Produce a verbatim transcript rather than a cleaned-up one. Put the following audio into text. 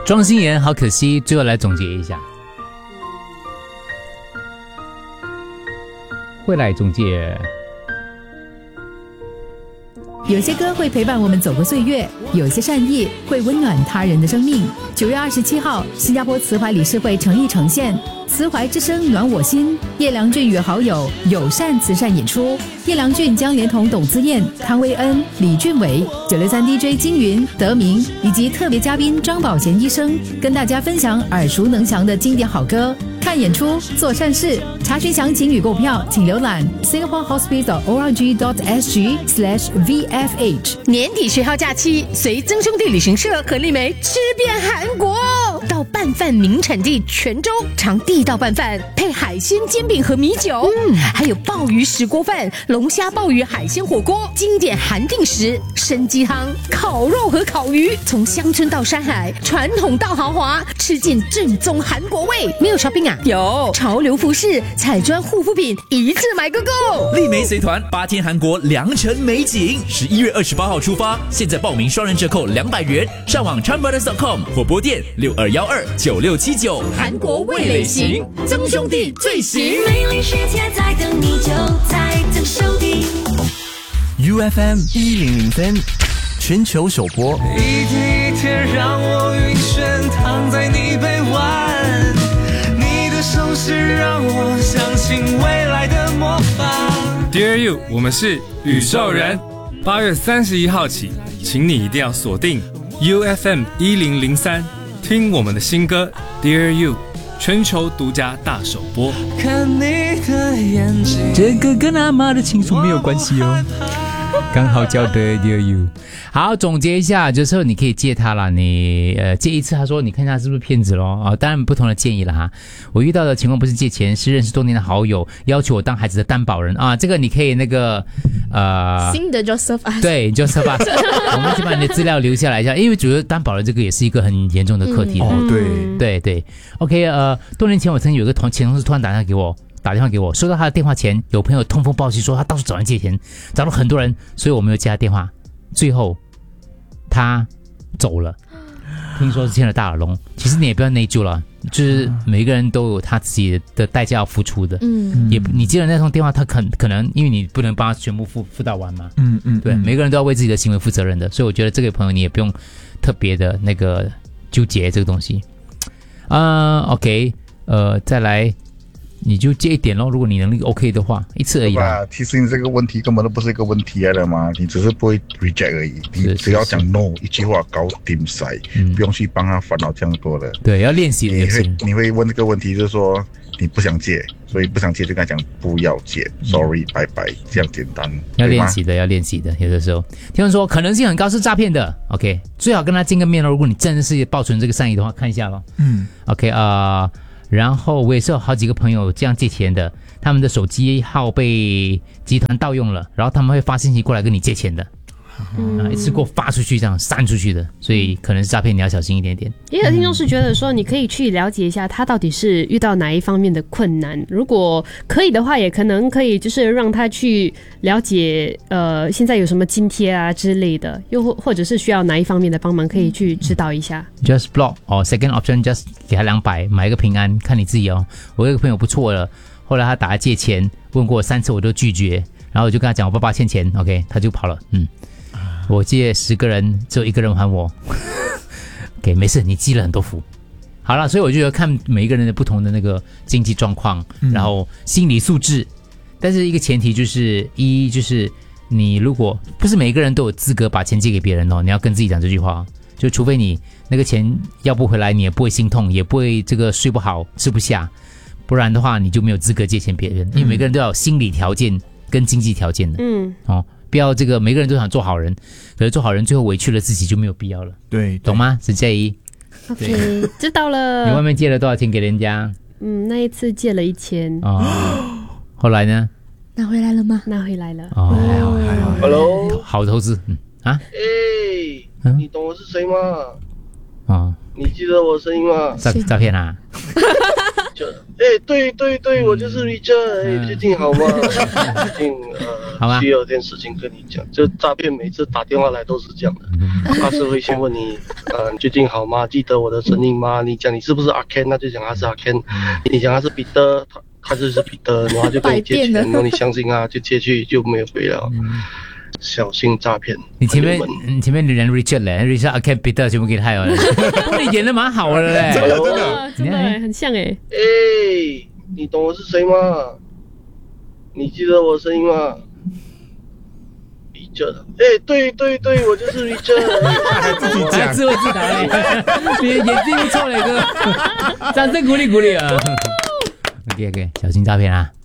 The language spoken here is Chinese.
庄心妍好可惜，最后来总结一下，会来总结。 有些歌会陪伴我们走过岁月，有些善意会温暖他人的生命。九月二十七号，新加坡慈怀理事会诚意呈现慈怀之声暖我心，叶良俊与好友友善慈善演出。叶良俊将连同董姿燕、汤威恩、李俊伟、九六三 D J 金云、德明以及特别嘉宾张宝贤医生，跟大家分享耳熟能详的经典好歌。看演出，做善事。查询详情与购票，请浏览 singapore hospice dot org dot s g slash v f h。 年底学号假期，随曾兄弟旅行社和丽梅吃遍韩国，到拌饭名产地泉州尝地道拌饭，配海鲜煎饼和米酒，嗯，还有鲍鱼石锅饭、龙虾鲍鱼海鲜火锅，经典韩定食、参鸡汤、烤肉和烤鱼，从乡村到山海，传统到豪华，吃尽正宗韩国味。没有 shopping 啊？有潮流服饰、彩妆护肤品，一次买个够。 丽梅随团八天韩国良辰美景，十一月二十八号出发，现在报名双人折扣两百元，上网 chan brothers dot com 或拨电六二幺二九六七九。 韩国味蕾行，曾兄弟最行。 美丽世界在等你，就在曾兄弟。 U F M 一零零三，全球首播。 一天一天让我晕眩，躺在你臂弯，你的手势让我相信未来的魔法。 Dear You， 我们是宇宙人。八月三十一号起，请你一定要锁定 U F M 一零零三，听我们的新歌 Dear You， 全球独家大首播。 看你的眼睛， 这个跟阿妈的情愫没有关系哦。刚好叫的 Dear You。 好，总结一下，就是你可以借他啦，你呃借一次，他说你看一下是不是骗子咯啊、哦，当然不同的建议了哈。我遇到的情况不是借钱，是认识多年的好友要求我当孩子的担保人啊，这个你可以那个呃新的 Joseph 啊， 对 Joseph 啊，我们就把你的资料留下来一下，因为主要担保人这个也是一个很严重的课题的、 嗯、哦，对对对 ，OK 呃，多年前我曾经有一个同前同事突然打电话给我。打电话给我，收到他的电话前，有朋友通风报信说他到处找人借钱，找了很多人，所以我没有接他电话。最后他走了，听说是欠了大耳窿。其实你也不要内疚了，就是每一个人都有他自己的代价要付出的。嗯，也你接了那通电话，他可可能因为你不能帮他全部付付到完嘛。嗯嗯，对，每个人都要为自己的行为负责任的，所以我觉得这个朋友你也不用特别的那个纠结这个东西。啊、呃、，OK， 呃，再来。你就借一点咯，如果你能力 OK 的话，一次而已啦。 其实你这个问题根本都不是一个问题来的嘛，你只是不会 reject 而已。你只要讲 no 一句话搞定晒，不用去帮他烦恼这样多的。 对，要练习。 你会你会问这个问题，就是说你不想借，所以不想借就跟他讲不要借、嗯、，sorry， 拜拜，这样简单。 要练习的，要练习的。有的时候听说可能性很高是诈骗的 ，OK， 最好跟他见个面咯。如果你真的是抱存这个善意的话，看一下咯。嗯 ，OK 啊、呃。然后我也是有好几个朋友这样借钱的，他们的手机号被集团盗用了，然后他们会发信息过来跟你借钱的，嗯、啊，一次过发出去这样散出去的，所以可能是诈骗，你要小心一点点。 也有听众是觉得说，你可以去了解一下他到底是遇到哪一方面的困难，如果可以的话，也可能可以就是让他去了解，呃，现在有什么津贴啊之类的，又或或者是需要哪一方面的帮忙，可以去指导一下。 Just block 哦 ，second option just 给他两百，买一个平安，看你自己哦。我有一个朋友不错了，后来他打来借钱，问过我三次，我都拒绝，然后我就跟他讲我爸爸欠钱 ，OK， 他就跑了，嗯。我借十个人，只有一个人还我。OK， 没事，你积了很多福。好了，所以我就觉得看每一个人的不同的那个经济状况，嗯、然后心理素质。但是一个前提就是，一就是你如果不是每一个人都有资格把钱借给别人哦，你要跟自己讲这句话，就除非你那个钱要不回来，你也不会心痛，也不会这个睡不好、吃不下，不然的话你就没有资格借钱别人，因为每个人都要有心理条件跟经济条件的。嗯，哦。不要这个，每个人都想做好人，可是做好人最后委屈了自己就没有必要了。对，懂吗？沈佳宜 ？OK， 知道了。 你外面借了多少钱给人家？ 嗯，那一次借了一千。 哦，后来呢？ 拿回来了吗？拿回来了。 哦，还好还好。 Hello， 好投资。嗯啊。 哎、嗯，你懂我是谁吗？ 哦。 你记得我声音吗？ 诈诈骗啊！ 就哎、欸，对对对，我就是 Richard。哎、欸，最近好吗？最近呃好吗？ 需要有件事情跟你讲，就诈骗每次打电话来都是这样的，他是会先问你，呃，你最近好吗？记得我的声音吗？你讲你是不是阿 Ken， 那就讲他是阿 Ken， 你讲他是彼得，他他就是彼得，然后他就跟你借钱，然后你相信啊，就借去就没有回了。小心诈骗！ 你前面你前面的人 Richard 嘞 ，Richard 阿 Ken Peter 全部给他害了，你演的蛮好的嘞， 真的真的真的很像哎。 哎，你懂我是谁吗？你记得我声音吗 ？Richard， 哎，对对对，我就是 Richard， 还自己讲，自问自答嘞，你演技不错嘞哥，掌声鼓励鼓励啊！OK OK， 小心诈骗啊！